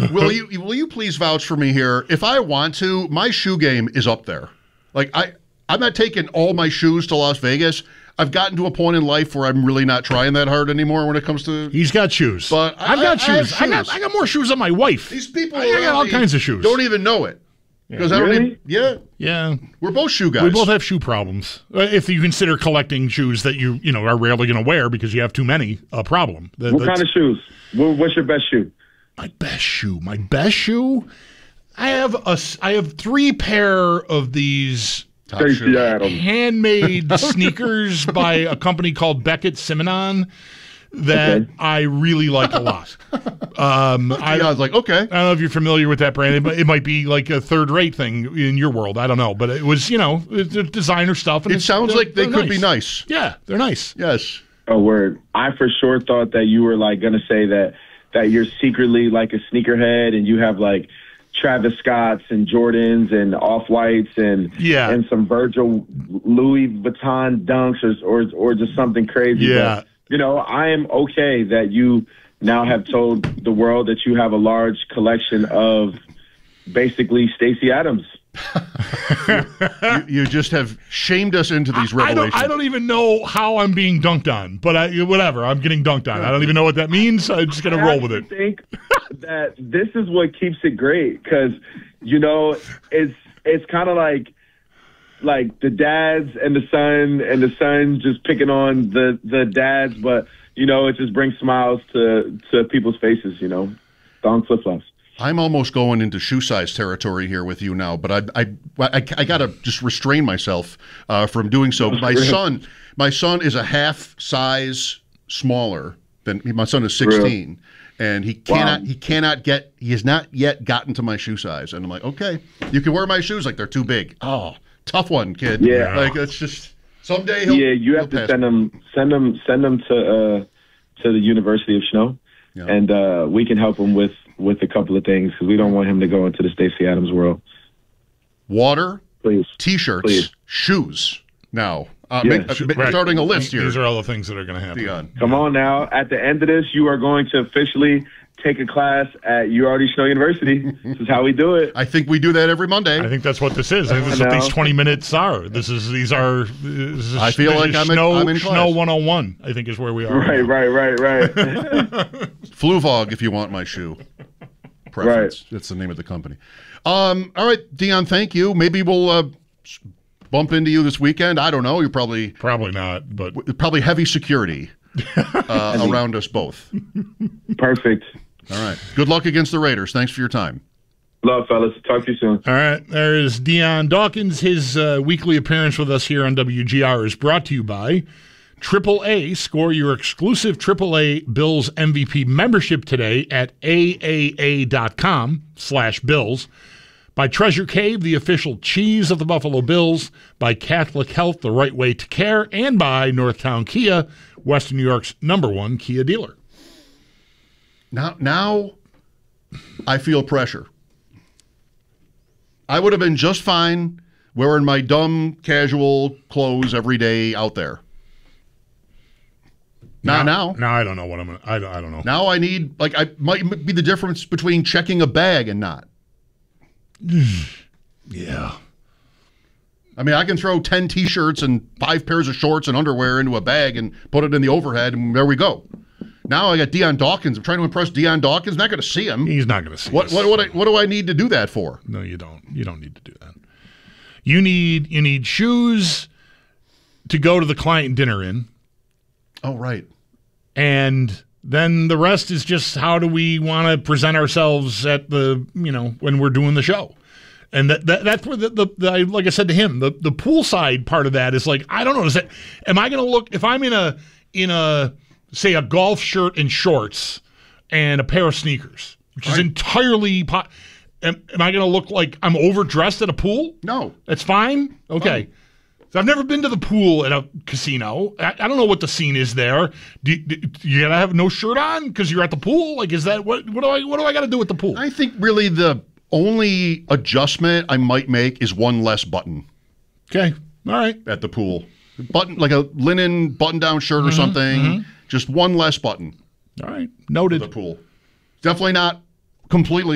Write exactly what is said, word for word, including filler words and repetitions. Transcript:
will you will you please vouch for me here? If I want to, my shoe game is up there. Like I, I'm not taking all my shoes to Las Vegas. I've gotten to a point in life where I'm really not trying that hard anymore when it comes to. He's got shoes, but I, I've got I, shoes. I, I got I got more shoes than my wife. These people, I got all kinds of shoes. Don't even know it because Yeah. I don't. Really? Even, yeah, Yeah, we're both shoe guys. we both have shoe problems. Uh, If you consider collecting shoes that you you know are rarely going to wear because you have too many, a problem. That- What that's- kind of shoes? What, what's your best shoe? My best shoe. My best shoe. I have a. s- I have three pair of these Top Stacey shoe. Adams. handmade sneakers by a company called Beckett Simonon that Okay. I really like a lot. Um, I, I was like, okay. I don't know if you're familiar with that brand, but it might be like a third-rate thing in your world. I don't know, but it was, you know, it's designer stuff. And It it's- sounds they're- like they they're could be nice. Yeah, they're nice. Yes. Oh, word. I for sure thought that you were like gonna say that that you're secretly like a sneakerhead and you have like Travis Scotts and Jordans and Off Whites and Yeah. and some Virgil Louis Vuitton dunks or or or just something crazy. Yeah. But, you know, I am okay that you now have told the world that you have a large collection of basically Stacey Adams. you, you just have shamed us into these I revelations. don't, I don't even know how I'm being dunked on, but I, whatever. I'm getting dunked on. I don't even know what that means. I'm just going to roll with I it. think that this is what keeps it great because, you know, it's it's kind of like like the dads and the son and the son just picking on the, the dads, but, you know, it just brings smiles to, to people's faces, you know, thong flip-flops. I'm almost going into shoe size territory here with you now, but I I I, I got to just restrain myself uh, from doing so. My son, my son is a half size smaller than my son is sixteen, and he cannot Wow. he cannot get he has not yet gotten to my shoe size. And I'm like, okay, you can wear my shoes like they're too big. Oh, tough one, kid. Yeah. like it's just someday. He'll, Yeah, you he'll have to pass send me. them, send them, send them to uh, to the University of Snow, Yeah. and uh, we can help him with with a couple of things because we don't want him to go into the Stacey Adams world. Water, Please, t-shirts, Please. shoes. Now, uh, Yeah. make, uh, Right. starting a list here. These are all the things that are going to happen. Dion. come on now. At the end of this, you are going to officially take a class at U R D Snow University. This is how we do it. I think we do that every Monday. I think that's what this is. I think this is what I know. these twenty minutes are. This is these are. This is, I feel this like is I'm in- Snow, I'm in Snow class. one oh one. I think is where we are. Right, right, right, right. Fluvog, if you want my shoe. Preference. That's the name of the company. Um, all right, Dion, thank you. Maybe we'll uh, s- bump into you this weekend. I don't know. You're probably Probably not, but probably heavy security uh, around us both. Perfect. All right. Good luck against the Raiders. Thanks for your time. Love, fellas. Talk to you soon. all right. There is Dion Dawkins. His uh, weekly appearance with us here on W G R is brought to you by Triple A. Score your exclusive Triple A Bills M V P membership today at A A A dot com slash Bills. By Treasure Cave, the official cheese of the Buffalo Bills. By Catholic Health, the right way to care. And by Northtown Kia, Western New York's number one Kia dealer. Now, now I feel pressure. I would have been just fine wearing my dumb casual clothes every day out there. Not now. Now I don't know what I'm going to, I don't I don't know. Now I need, like, I might be the difference between checking a bag and not. Yeah. I mean, I can throw ten T-shirts and five pairs of shorts and underwear into a bag and put it in the overhead, and there we go. Now I got Dion Dawkins. I'm trying to impress Dion Dawkins. I'm not going to see him. He's not going to see What us. what what, I, what do I need to do that for? No, you don't. You don't need to do that. You need you need shoes to go to the client dinner in, Oh, right. and then the rest is just how do we want to present ourselves at the you know when we're doing the show, and that, that that's where the, the, the I- like I said to him, the the poolside part of that is like I don't know. Is that am I going to look if I'm in a in a say a golf shirt and shorts and a pair of sneakers, which is Right. entirely. Po- am, am I going to look like I'm overdressed at a pool? No. That's fine? Okay. Fine. So I've never been to the pool at a casino. I, I don't know what the scene is there. Do, do, do you gotta have no shirt on because you're at the pool? Like, is that what? What do I? What do I got to do with the pool? I think really the only adjustment I might make is one less button Okay. All right. at the pool. Button like a linen button-down shirt or something. Just one less button All right. at the Noted. pool. Definitely not completely